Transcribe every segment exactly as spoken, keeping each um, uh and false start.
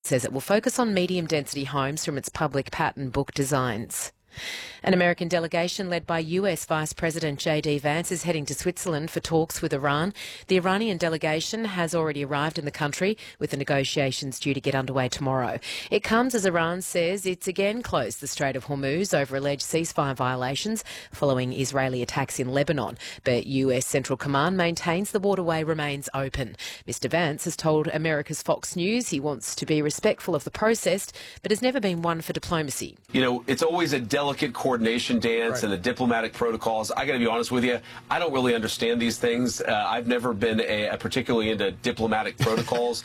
says it will focus on medium-density homes from its public pattern book designs. An American delegation led by U S Vice President J D Vance is heading to Switzerland for talks with Iran. The Iranian delegation has already arrived in the country, with the negotiations due to get underway tomorrow. It comes as Iran says it's again closed the Strait of Hormuz over alleged ceasefire violations following Israeli attacks in Lebanon. But U S Central Command maintains the waterway remains open. Mister Vance has told America's Fox News he wants to be respectful of the process, but has never been one for diplomacy. You know, it's always a delicate coordination dance right. and the diplomatic protocols. I got to be honest with you, I don't really understand these things. Uh, I've never been a, a particularly into diplomatic protocols.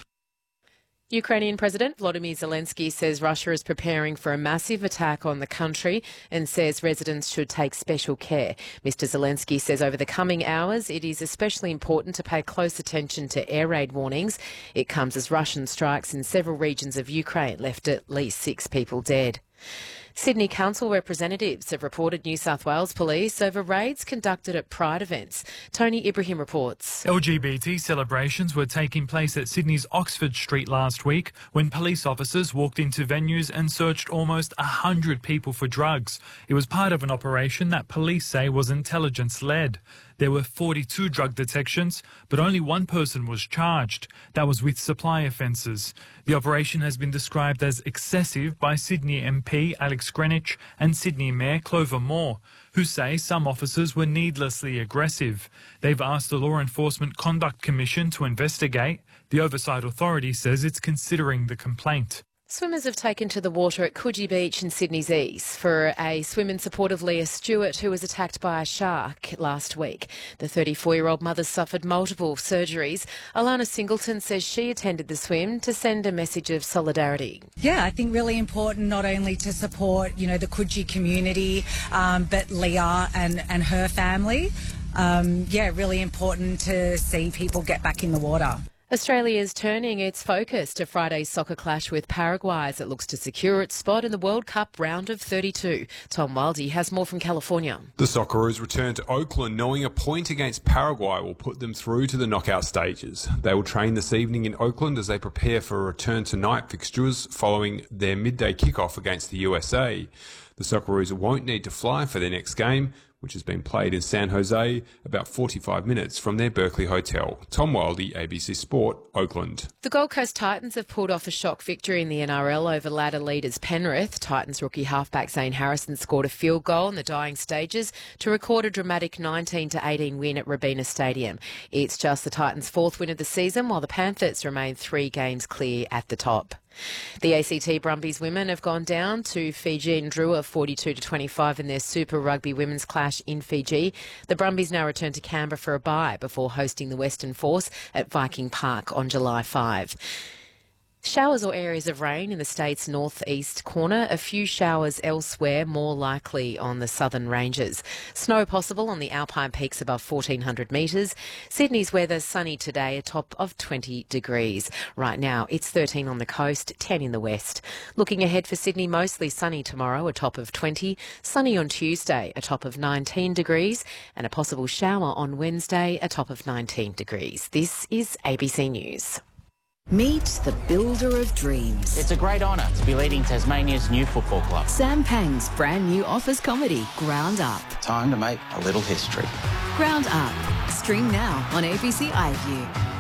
Ukrainian President Volodymyr Zelensky says Russia is preparing for a massive attack on the country and says residents should take special care. Mister Zelensky says over the coming hours it is especially important to pay close attention to air raid warnings. It comes as Russian strikes in several regions of Ukraine left at least six people dead. Sydney Council representatives have reported New South Wales Police over raids conducted at Pride events. Tony Ibrahim reports. L G B T celebrations were taking place at Sydney's Oxford Street last week when police officers walked into venues and searched almost one hundred people for drugs. It was part of an operation that police say was intelligence-led. There were forty-two drug detections, but only one person was charged. That was with supply offences. The operation has been described as excessive by Sydney M P Alex Greenwich and Sydney Mayor Clover Moore, who say some officers were needlessly aggressive. They've asked the Law Enforcement Conduct Commission to investigate. The Oversight Authority says it's considering the complaint. Swimmers have taken to the water at Coogee Beach in Sydney's east for a swim in support of Leah Stewart, who was attacked by a shark last week. The thirty-four-year-old mother suffered multiple surgeries. Alana Singleton says she attended the swim to send a message of solidarity. Yeah, I think really important not only to support, you know, the Coogee community, um, but Leah and, and her family. Um, yeah, really important to see people get back in the water. Australia is turning its focus to Friday's soccer clash with Paraguay as it looks to secure its spot in the World Cup round of thirty-two. Tom Wildy has more from California. The Socceroos return to Oakland knowing a point against Paraguay will put them through to the knockout stages. They will train this evening in Oakland as they prepare for a return to night fixtures following their midday kickoff against the U S A. The Socceroos won't need to fly for their next game, which has been played in San Jose, about forty-five minutes from their Berkeley hotel. Tom Wildy, A B C Sport, Oakland. The Gold Coast Titans have pulled off a shock victory in the N R L over ladder leaders Penrith. Titans rookie halfback Zane Harrison scored a field goal in the dying stages to record a dramatic nineteen to eighteen win at Robina Stadium. It's just the Titans' fourth win of the season, while the Panthers remain three games clear at the top. The A C T Brumbies women have gone down to Fiji and Drua forty-two to twenty-five in their Super Rugby women's clash in Fiji. The Brumbies now return to Canberra for a bye before hosting the Western Force at Viking Park on July fifth. Showers or areas of rain in the state's northeast corner. A few showers elsewhere, more likely on the southern ranges. Snow possible on the alpine peaks above fourteen hundred metres. Sydney's weather sunny today, a top of twenty degrees. Right now it's thirteen on the coast, ten in the west. Looking ahead for Sydney, mostly sunny tomorrow, a top of twenty. Sunny on Tuesday, a top of nineteen degrees. And a possible shower on Wednesday, a top of nineteen degrees. This is A B C News. Meet the builder of dreams. It's a great honour to be leading Tasmania's new football club. Sam Pang's brand new office comedy, Ground Up. Time to make a little history. Ground Up. Stream now on A B C iView.